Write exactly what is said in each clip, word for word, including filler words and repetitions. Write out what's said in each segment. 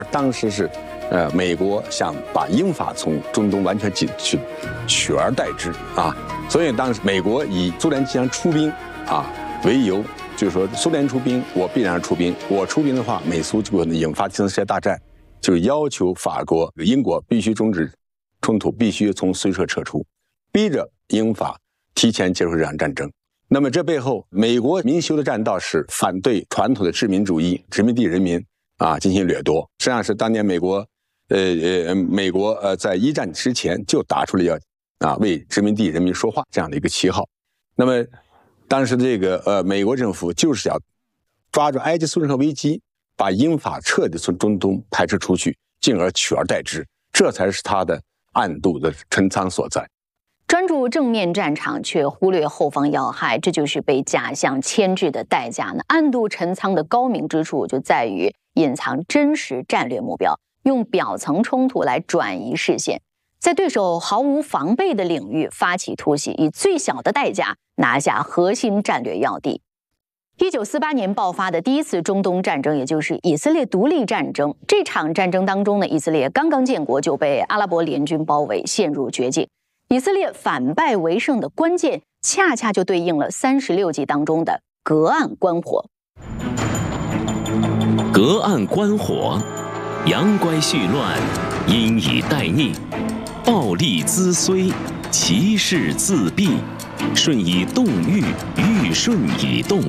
当时是，呃，美国想把英法从中东完全去取而代之啊，所以当时美国以苏联即将出兵啊为由，就是说苏联出兵，我必然出兵，我出兵的话，美苏就可能引发第三次世界大战，就要求法国、英国必须终止冲突，必须从苏伊士撤出，逼着英法提前结束这场战争。那么这背后，美国民修的战道是反对传统的殖民主义，殖民地人民啊进行掠夺。实际上是当年美国，呃呃，美国呃在一战之前就打出了要啊为殖民地人民说话这样的一个旗号。那么当时这个呃美国政府就是要抓住埃及苏联核危机，把英法彻底从中东排斥出去，进而取而代之，这才是他的暗度的陈仓所在。 专注正面战场，却忽略后方要害，这就是被假象牵制的代价呢。暗度陈仓的高明之处就在于隐藏真实战略目标，用表层冲突来转移视线，在对手毫无防备的领域发起突袭，以最小的代价拿下核心战略要地。一九四八年爆发的第一次中东战争，也就是以色列独立战争。这场战争当中呢，以色列刚刚建国就被阿拉伯联军包围，陷入绝境。以色列反败为胜的关键，恰恰就对应了三十六计当中的隔岸观火。 隔岸观火，阳乖续乱，阴以待逆，暴力滋绥，其势自毙，顺以动欲，欲顺以动。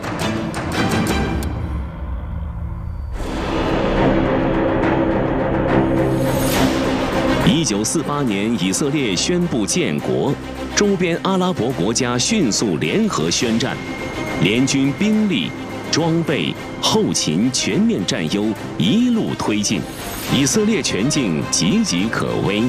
一九四八年，以色列宣布建国，周边阿拉伯国家迅速联合宣战，联军兵力、装备、后勤全面占优，一路推进，以色列全境岌岌可危。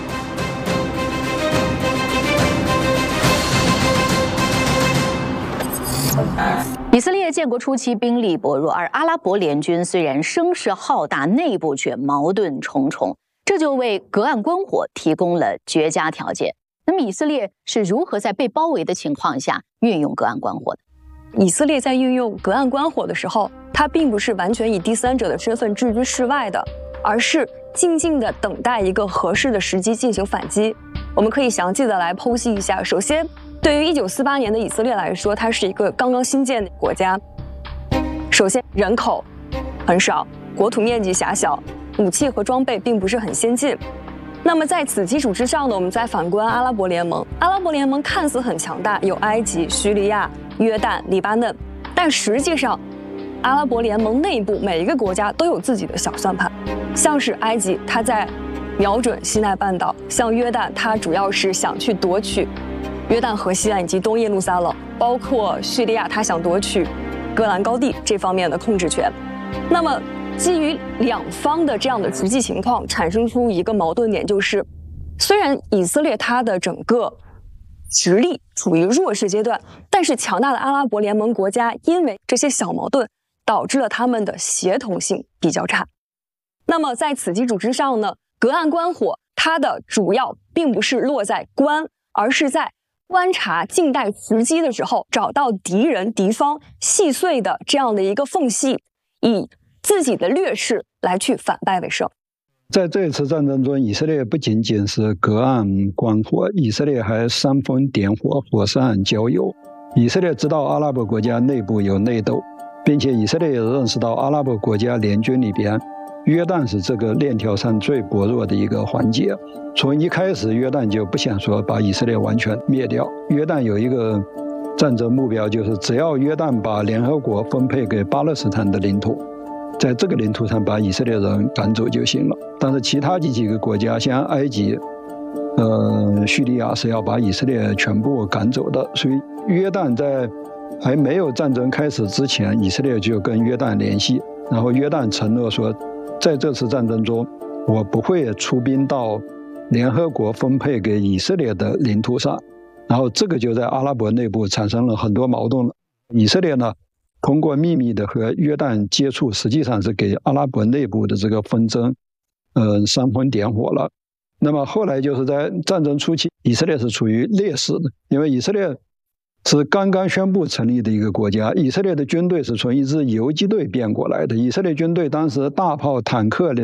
以色列建国初期兵力薄弱，而阿拉伯联军虽然声势浩大，内部却矛盾重重。这就为隔岸观火提供了绝佳条件。那么以色列是如何在被包围的情况下运用隔岸观火的？ 以色列在运用隔岸观火的时候，它并不是完全以第三者的身份置之事外的，而是静静地等待一个合适的时机进行反击。我们可以详细的来剖析一下。首先，对于一九四八年的以色列来说，它是一个刚刚新建的国家。首先，人口很少，国土面积狭小，武器和装备并不是很先进。那么在此基础之上呢，我们再反观阿拉伯联盟。阿拉伯联盟看似很强大，有埃及、叙利亚、约旦、黎巴嫩，但实际上，阿拉伯联盟内部每一个国家都有自己的小算盘。像是埃及，它在瞄准西奈半岛；像约旦，它主要是想去夺取约旦河西岸以及东耶路撒冷，包括叙利亚，它想夺取戈兰高地这方面的控制权。那么基于两方的这样的实际情况，产生出一个矛盾点，就是虽然以色列它的整个实力处于弱势阶段，但是强大的阿拉伯联盟国家因为这些小矛盾，导致了他们的协同性比较差。那么在此基础之上呢，隔岸观火，它的主要并不是落在观，而是在观察静待时机的时候，找到敌人敌方细碎的这样的一个缝隙，以自己的劣势来去反败为胜。 在这次战争中，以色列不仅仅是隔岸观火，以色列还煽风点火，火上浇油。以色列知道阿拉伯国家内部有内斗，并且以色列也认识到阿拉伯国家联军里边，约旦是这个链条上最薄弱的一个环节。从一开始，约旦就不想说把以色列完全灭掉。约旦有一个战争目标，就是只要约旦把联合国分配给巴勒斯坦的领土，在这个领土上把以色列人赶走就行了。但是其他几几个国家，像埃及、呃、叙利亚是要把以色列全部赶走的。所以约旦在还没有战争开始之前，以色列就跟约旦联系，然后约旦承诺说，在这次战争中，我不会出兵到联合国分配给以色列的领土上。然后这个就在阿拉伯内部产生了很多矛盾了。以色列呢，通过秘密的和约旦接触，实际上是给阿拉伯内部的这个纷争，呃，煽风点火了。那么后来就是在战争初期，以色列是处于劣势的，因为以色列是刚刚宣布成立的一个国家，以色列的军队是从一支游击队变过来的。以色列军队当时大炮、坦克